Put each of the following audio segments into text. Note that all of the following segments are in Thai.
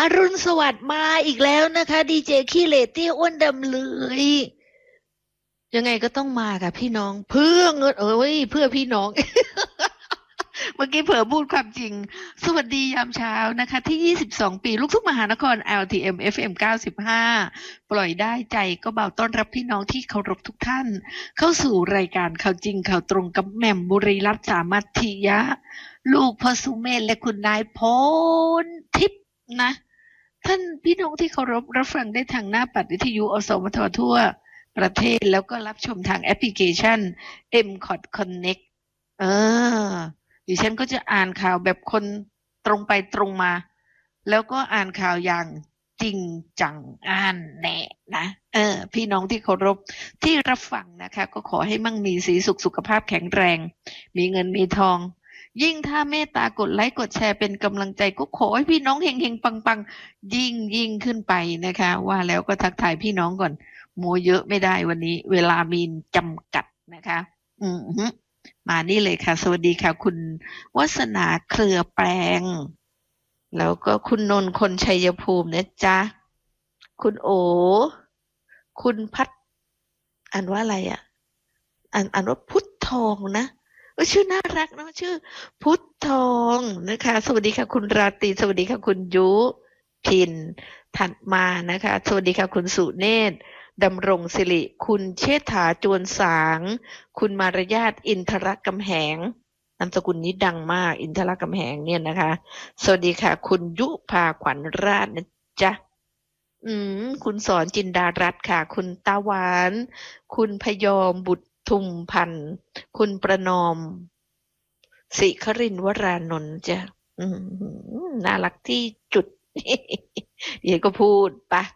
อรุณสวัสดิ์มาอีกแล้วนะคะดีเจขี้เหร่เตี้ยอ้วนดำเลยยังไงก็ต้องมาค่ะพี่น้องเพื่อเงินเพื่อพี่น้องเมื่อกี้เผลอพูดความจริงสวัสดียามเช้านะคะที่22ปีลูกทุ่งมหานคร LTM FM 95ปล่อยได้ใจก็เบาต้อนรับพี่น้องที่เคารพทุกท่านเข้าสู่รายการข่าวจริงข่าวตรงกับแหม่มบุรีรัตน์สามัคคียะลูกพ่อสุเมธและคุณนายพลทิพย์นะ ท่านพี่น้องที่เคารพรับฟังได้ทางหน้าปัดวิทยุอสมททั่วประเทศแล้วก็รับชมทางแอปพลิเคชัน MCOT Connect เออดิฉันก็จะอ่านข่าวแบบคนตรงไปตรงมาแล้วก็อ่านข่าวอย่างจริงจังอ่านแน่นะพี่น้องที่เคารพที่รับฟังนะคะก็ขอให้มั่งมีสีสุขภาพแข็งแรงมีเงินมีทองยิ่งถ้าเมตตากดไลค์กดแชร์เป็นกำลังใจก็ขอให้พี่น้องเฮงๆปังๆยิ่งขึ้นไปนะคะว่าแล้วก็ทักทายพี่น้องก่อนมัวเยอะไม่ได้วันนี้เวลามีจำกัดนะคะอือฮึมานี่เลยค่ะสวัสดีค่ะคุณวัสนาเครือแปลงแล้วก็คุณนนท์คนชัยภูมินะจ๊ะคุณโอคุณพัดอ่านว่าอะไรอ่ะอ่านว่าพุทธทองนะชื่อน่ารักเนาะชื่อพุทธทองนะคะสวัสดีค่ะคุณราตรีสวัสดีค่ะคุณยุพินถัดมานะคะสวัสดีค่ะคุณสุเนศดำรงศิริคุณเชษฐาจวนสางคุณมารยาทอินทรกำแหงนามสกุลนี้ดังมากอินทรกำแหงเนี่ยนะคะสวัสดีค่ะคุณยุภาขวัญราชนะจ๊ะคุณสอนจินดารัตน์ค่ะคุณตาหวานคุณพยอมบุตรทุมพันธ์คุณประนอมศิครินทร์วรานนท์จ้ะน่ารักที่จุด เดี๋ยวก็พูดปะ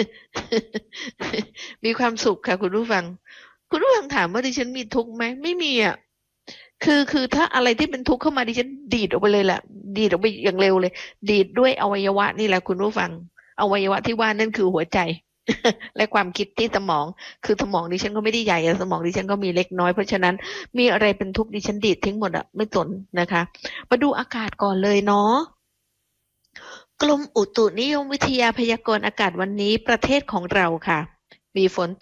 มีความสุขค่ะคุณผู้ฟังคุณผู้ฟังถามว่าดิฉันมีทุกข์ไหมไม่มีอ่ะคือถ้าอะไรที่เป็นทุกข์เข้ามาดิฉันดีดออกไปเลยแหละดีดออกไปอย่างเร็วเลยดีดด้วยอวัยวะนี่แหละคุณผู้ฟังอวัยวะที่ว่านั่นคือหัวใจ และความคิดที่สมองคือสมองดิฉันก็ไม่ได้ใหญ่อะสมองดิฉันก็มีเล็กน้อยเพราะฉะนั้นมีอะไรเป็นทุกข์ดิฉันดีดทิ้งหมดอะไม่สนนะคะมาดูอากาศก่อนเลยเนาะกรมอุตุนิยมวิทยาพยากรณ์อากาศวันนี้ประเทศของเราค่ะมีฝน